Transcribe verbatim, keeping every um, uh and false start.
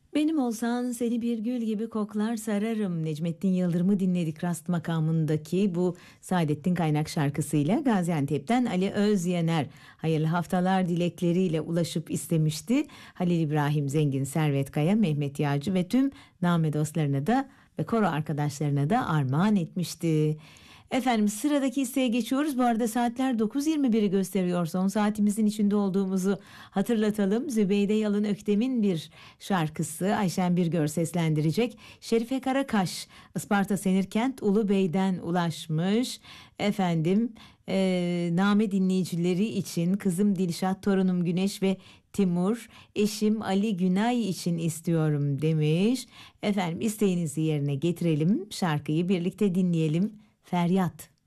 Benim olsan seni bir gül gibi koklar sararım. Necmettin Yıldırım'ı dinledik Rast makamındaki bu Saadettin Kaynak şarkısıyla. Gaziantep'ten Ali Özyener hayırlı haftalar dilekleriyle ulaşıp istemişti. Halil İbrahim Zengin, Servet Kaya, Mehmet Yağcı ve tüm Name dostlarına da ve koro arkadaşlarına da armağan etmişti. Efendim sıradaki isteğe geçiyoruz. Bu arada saatler dokuz yirmi biri gösteriyor. Son saatimizin içinde olduğumuzu hatırlatalım. Zübeyde Yalın Öktem'in bir şarkısı. Ayşen Birgör seslendirecek. Şerife Karakaş, Isparta Senirkent Ulubey'den ulaşmış. Efendim e, Name dinleyicileri için kızım Dilşat, torunum Güneş ve Timur, eşim Ali Günay için istiyorum demiş. Efendim isteğinizi yerine getirelim. Şarkıyı birlikte dinleyelim. Feryat.